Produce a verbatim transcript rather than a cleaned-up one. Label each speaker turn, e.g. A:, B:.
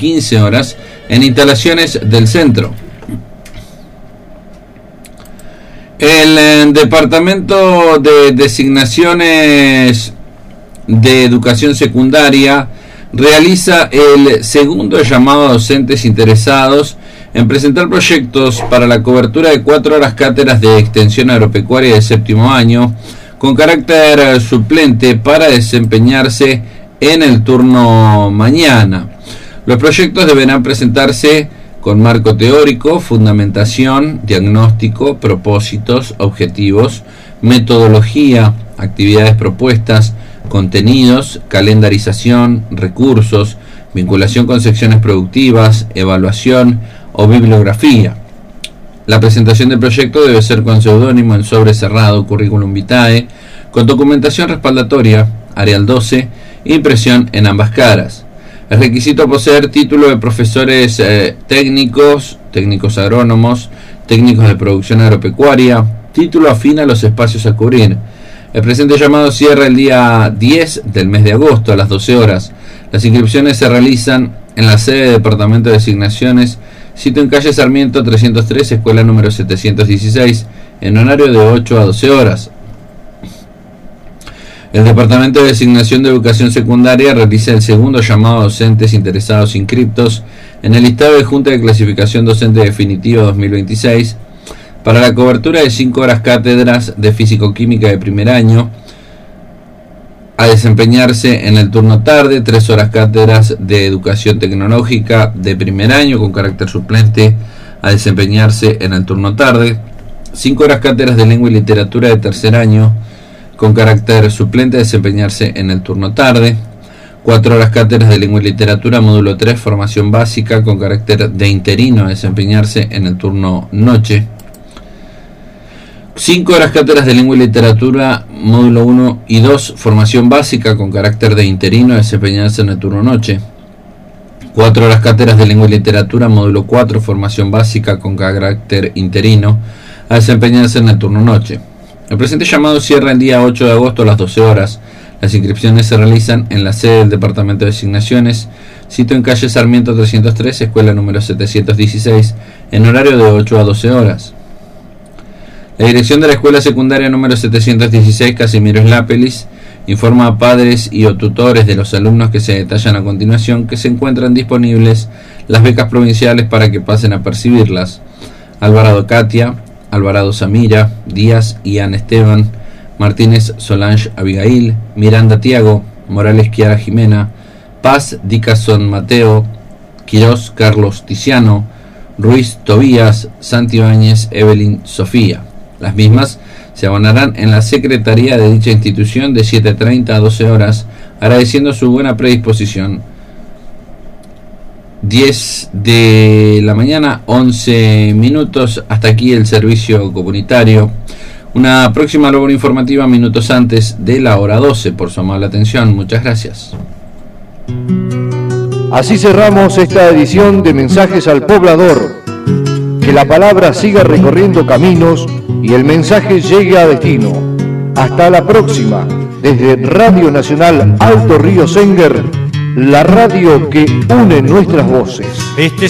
A: quince horas en instalaciones del centro. El eh, Departamento de Designaciones de Educación Secundaria realiza el segundo llamado a docentes interesados en presentar proyectos para la cobertura de cuatro horas cátedras de extensión agropecuaria de séptimo año con carácter suplente para desempeñarse en el turno mañana. Los proyectos deberán presentarse con marco teórico, fundamentación, diagnóstico, propósitos, objetivos, metodología, actividades propuestas, contenidos, calendarización, recursos, vinculación con secciones productivas, evaluación o bibliografía. La presentación del proyecto debe ser con seudónimo en sobre cerrado, currículum vitae, con documentación respaldatoria, Arial doce, impresión en ambas caras. Es requisito poseer título de profesores eh, técnicos, técnicos agrónomos, técnicos de producción agropecuaria, título afín a los espacios a cubrir. El presente llamado cierra el día diez del mes de agosto a las doce horas. Las inscripciones se realizan en la sede del Departamento de Designaciones, sitio en calle Sarmiento trescientos tres, escuela número setecientos dieciséis, en horario de ocho a doce horas. El Departamento de Designación de Educación Secundaria realiza el segundo llamado a docentes interesados inscriptos en el listado de Junta de Clasificación Docente Definitivo dos mil veintiséis para la cobertura de cinco horas cátedras de Físico-Química de primer año a desempeñarse en el turno tarde, tres horas cátedras de Educación Tecnológica de primer año con carácter suplente a desempeñarse en el turno tarde, cinco horas cátedras de Lengua y Literatura de tercer año con carácter suplente a desempeñarse en el turno tarde, cuatro horas cátedras de Lengua y Literatura módulo tres, formación básica con carácter de interino a desempeñarse en el turno noche, cinco horas cátedras de Lengua y Literatura módulo uno y dos, formación básica con carácter de interino a desempeñarse en el turno noche, cuatro horas cátedras de Lengua y Literatura módulo cuatro, formación básica con carácter interino a desempeñarse en el turno noche. El presente llamado cierra el día ocho de agosto a las doce horas. Las inscripciones se realizan en la sede del Departamento de Designaciones, sitio en calle Sarmiento trescientos tres, escuela número setecientos dieciséis, en horario de ocho a doce horas. La dirección de la escuela secundaria número setecientos dieciséis, Casimiro Slápelis, informa a padres y o tutores de los alumnos que se detallan a continuación que se encuentran disponibles las becas provinciales para que pasen a percibirlas. Alvarado Katia, Alvarado Samira, Díaz Ian Esteban, Martínez Solange Abigail, Miranda Tiago, Morales Kiara Jimena, Paz Dicasson Mateo, Quirós Carlos Tiziano, Ruiz Tobías, Santibáñez Evelyn Sofía. Las mismas se abonarán en la secretaría de dicha institución de siete treinta a doce horas, agradeciendo su buena predisposición. diez de la mañana, once minutos. Hasta aquí el servicio comunitario. Una próxima labor informativa minutos antes de la hora doce. Por su amable atención, muchas gracias.
B: Así cerramos esta edición de Mensajes al Poblador. Que la palabra siga recorriendo caminos y el mensaje llegue a destino. Hasta la próxima. Desde Radio Nacional Alto Río Sénger, la radio que une nuestras voces.
C: Este